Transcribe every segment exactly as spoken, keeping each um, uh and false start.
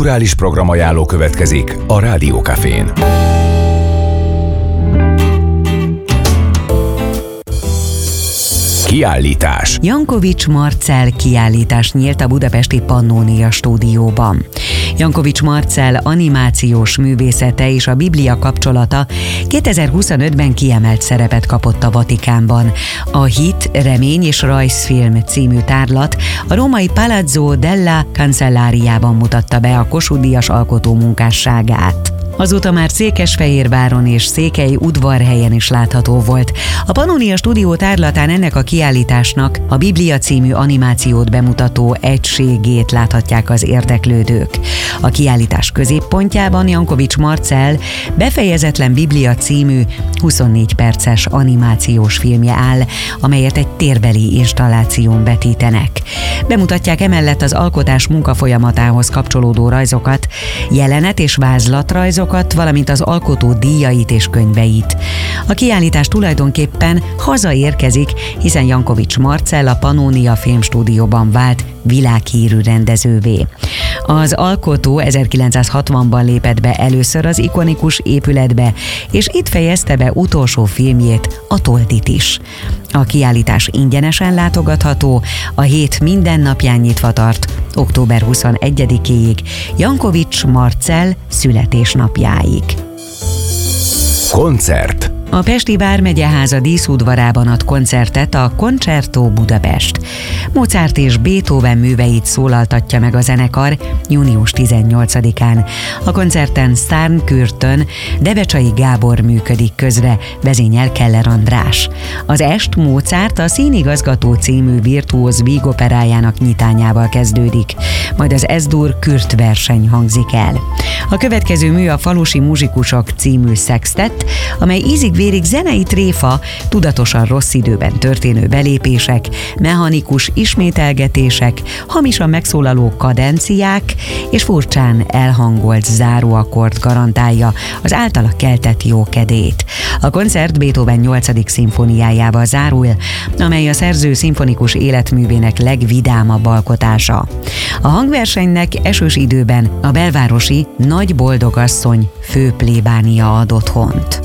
Kulturális programajánló következik a Rádiókafén. Kiállítás. Jankovics Marcell kiállítás nyílt a budapesti Pannónia stúdióban. Jankovics Marcell animációs művészete és a Biblia kapcsolata kétezer-huszonötben kiemelt szerepet kapott a Vatikánban. A Hit, remény és rajzfilm című tárlat a római Palazzo della Cancelláriában mutatta be a Kossuth-díjas alkotó munkásságát. Azóta már Székesfehérváron és Székely udvarhelyen is látható volt. A Pannónia stúdió tárlatán ennek a kiállításnak a Biblia című animációt bemutató egységét láthatják az érdeklődők. A kiállítás középpontjában Jankovics Marcell Befejezetlen Biblia című huszonnégy perces animációs filmje áll, amelyet egy térbeli installáción vetítenek. Bemutatják emellett az alkotás munkafolyamatához kapcsolódó rajzokat, jelenet és vázlatrajzokat, valamint az alkotó díjait és könyveit. A kiállítás tulajdonképpen hazaérkezik, hiszen Jankovics Marcell a Pannónia filmstúdióban vált világhírű rendezővé. Az alkotó ezerkilencszázhatvanban lépett be először az ikonikus épületbe, és itt fejezte be utolsó filmjét, a Toldit is. A kiállítás ingyenesen látogatható, a hét minden napján nyitva tart, október huszonegyedikéig, Jankovics Marcell születésnapjáig. Koncert. A Pesti Vármegyeháza díszudvarában ad koncertet a Concerto Budapest. Mozart és Beethoven műveit szólaltatja meg a zenekar június tizennyolcadikán. A koncerten Szárnkürtön Debecsai Gábor működik közre, vezényel Keller András. Az est Mozart a Színigazgató című virtuóz vígoperájának nyitányával kezdődik, majd az Es-dur Kürt verseny hangzik el. A következő mű a Falusi muzsikusok című szextett, amely ízig-vérig zenei tréfa, tudatosan rossz időben történő belépések, mechanikus ismételgetések, hamisan megszólaló kadenciák és furcsán elhangolt záróakkord garantálja az általa keltett jókedét. A koncert Beethoven nyolcadik szimfóniájával zárul, amely a szerző szimfonikus életművének legvidámabb alkotása. A hangversenynek esős időben a belvárosi Nagy Boldogasszony főplébánia ad otthont.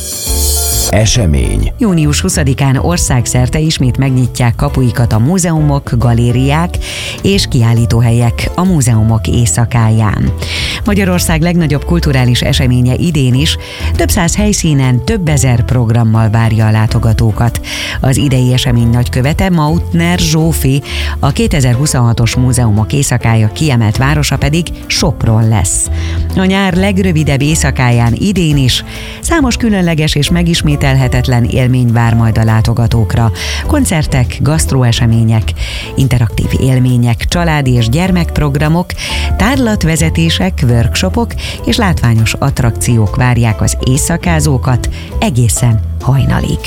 Esemény. június huszadikán országszerte ismét megnyitják kapuikat a múzeumok, galériák és kiállítóhelyek a múzeumok éjszakáján. Magyarország legnagyobb kulturális eseménye idén is több száz helyszínen több ezer programmal várja a látogatókat. Az idei esemény nagykövete Mautner Zsófi, a kétezer-huszonhatos múzeumok éjszakája kiemelt városa pedig Sopron lesz. A nyár legrövidebb éjszakáján idén is számos különleges és megismételhetetlen élmény vár majd a látogatókra. Koncertek, gasztroesemények, interaktív élmények, családi és gyermekprogramok, tárlatvezetések, workshopok és látványos attrakciók várják az éjszakázókat egészen hajnalig.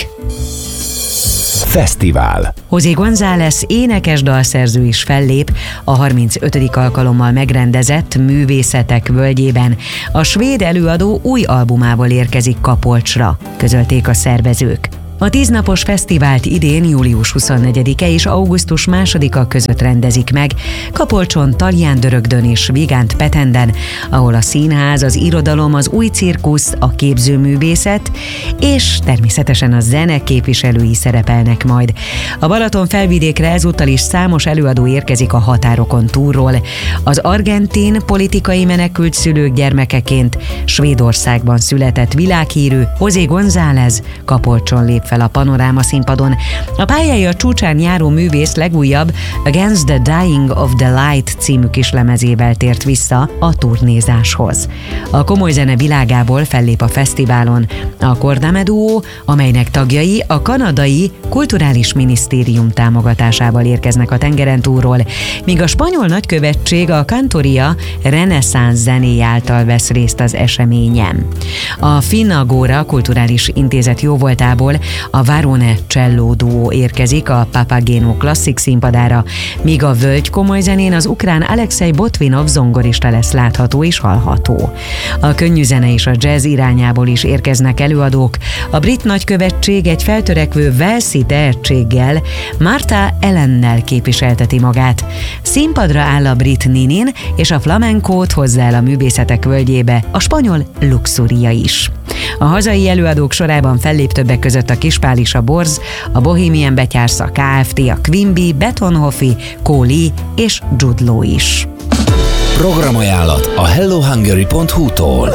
Fesztivál. José González énekes dalszerző is fellép a harmincötödik alkalommal megrendezett Művészetek völgyében. A svéd előadó új albumával érkezik Kapolcsra, közölték a szervezők. A tíznapos fesztivált idén július huszonnegyedike és augusztus másodika között rendezik meg Kapolcson, Talján-Dörögdön és Vigánt Petenden, ahol a színház, az irodalom, az új cirkusz, a képzőművészet és természetesen a zene képviselői szerepelnek majd. A Balaton felvidékre ezúttal is számos előadó érkezik a határokon túlról. Az argentin politikai menekült szülők gyermekeként Svédországban született világhírű José González Kapolcson lép fel a Panoráma színpadon. A pályája csúcsán járó művész legújabb Against the Dying of the Light című kislemezével tért vissza a turnézáshoz. A komoly zene világából fellép a fesztiválon a Cordame Duo, amelynek tagjai a kanadai Kulturális Minisztérium támogatásával érkeznek a tengeren túlról, míg a spanyol nagykövetség a Cantoria reneszánsz zené által vesz részt az eseményen. A Finn Agora Kulturális Intézet jóvoltából A Varone Cello duó érkezik a Papageno klasszik színpadára, míg a völgy komoly zenén az ukrán Alexei Botvinov zongorista lesz látható és hallható. A könnyű zene és a jazz irányából is érkeznek előadók. A brit nagykövetség egy feltörekvő walesi tehetséggel, Martha Ellennel képviselteti magát. Színpadra áll a brit Ninin, és a flamencót hozza el a művészetek völgyébe a spanyol Luxuria is. A hazai előadók sorában fellép többek között a Kispál és a Borz, a Bohemian Betyársa Kft., a Quimby, Betonhoffi, Kóli és Jude Law is. Programajánlat a hello hungary pont hu-tól.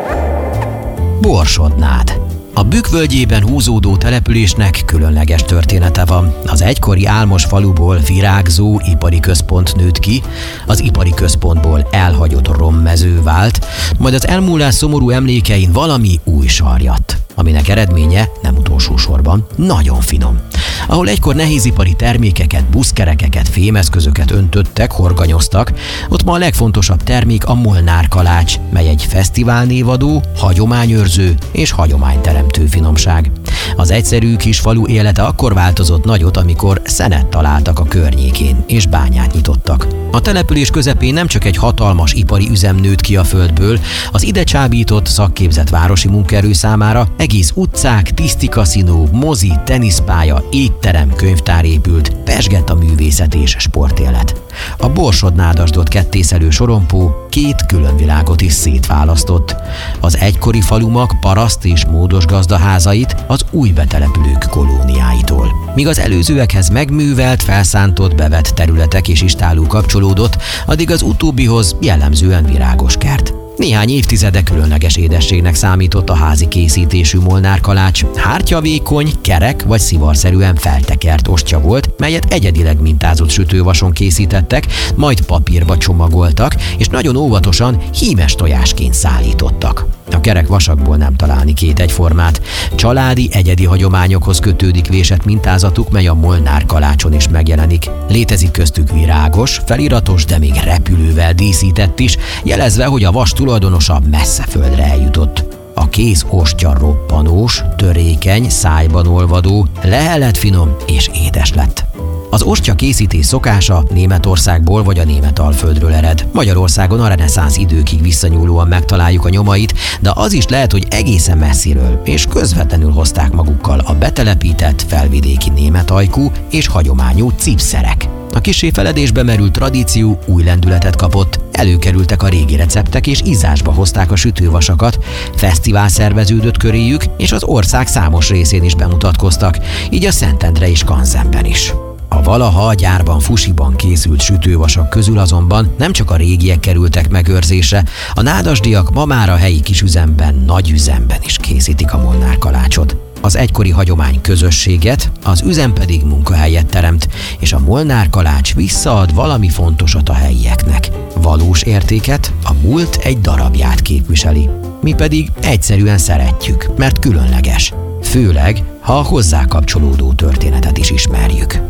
Borsodnád. A Bükk völgyében húzódó településnek különleges története van. Az egykori álmos faluból virágzó ipari központ nőtt ki, az ipari központból elhagyott rommező vált, majd az elmúlás szomorú emlékein valami új sarjadt, aminek eredménye nem utolsó sorban nagyon finom. Ahol egykor nehézipari termékeket, buszkerekeket, fémeszközöket öntöttek, horganyoztak, ott ma a legfontosabb termék a Molnár kalács, mely egy fesztiválnévadó, hagyományőrző és hagyományteremtő finomság. Az egyszerű kis falu élete akkor változott nagyot, amikor szenet találtak a környékén, és bányát nyitottak. A település közepén nem csak egy hatalmas ipari üzem nőtt ki a földből, az ide csábított, szakképzett városi munkaerő számára egész utcák, tisztikaszinó, mozi, teniszpálya, étterem, könyvtár épült, pezsgett a művészet és sportélet. A Borsod-Nádasdot kettészelő sorompó két külön világot is szétválasztott. Az egykori falumak paraszt és módos gazdaházait az új betelepülők kolóniáitól. Míg az előzőekhez megművelt, felszántott, bevett területek és istálló kapcsolódott, addig az utóbbihoz jellemzően virágos kert. Néhány évtizede különleges édességnek számított a házi készítésű Molnár kalács. Hártyavékony, kerek vagy szivarszerűen feltekert ostya volt, melyet egyedileg mintázott sütővason készítettek, majd papírba csomagoltak, és nagyon óvatosan hímes tojásként szállítottak. A kerek vasakból nem találni két egyformát. Családi, egyedi hagyományokhoz kötődik vésett mintázatuk, mely a Molnár kalácson is megjelenik. Létezik köztük virágos, feliratos, de még repülővel díszített is, jelezve, hogy a vas tulajdonosa messze földre eljutott. A kész ostya roppanós, törékeny, szájban olvadó, lehelet finom és édes lett. Az ostya készítés szokása Németországból vagy a Németalföldről ered. Magyarországon a reneszánsz időkig visszanyúlóan megtaláljuk a nyomait, de az is lehet, hogy egészen messziről és közvetlenül hozták magukkal a betelepített felvidéki németajkú és hagyományú cipszerek. A kissé feledésbe merült tradíció új lendületet kapott, előkerültek a régi receptek és izzásba hozták a sütővasakat, fesztivál szerveződött köréjük, és az ország számos részén is bemutatkoztak, így a Szentendre és Kanzenben is. A valaha a gyárban fusiban készült sütővasak közül azonban nem csak a régiek kerültek megőrzésre, a nádasdiak ma már a helyi kisüzemben, nagyüzemben is készítik a Molnár kalácsot. Az egykori hagyomány közösséget, az üzem pedig munkahelyet teremt, és a Molnár kalács visszaad valami fontosat a helyieknek. Valós értéket, a múlt egy darabját képviseli. Mi pedig egyszerűen szeretjük, mert különleges. Főleg, ha a hozzá kapcsolódó történetet is ismerjük.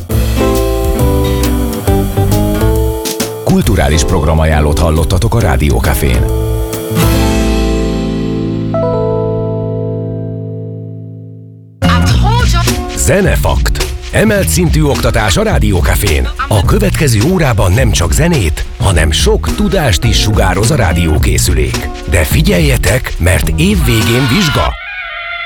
Kulturális programajánlót hallottatok a Rádió Cafén. Zenefakt. Emelt szintű oktatás a Rádió Cafén. A következő órában nem csak zenét, hanem sok tudást is sugároz a rádiókészülék. De figyeljetek, mert évvégén vizsga!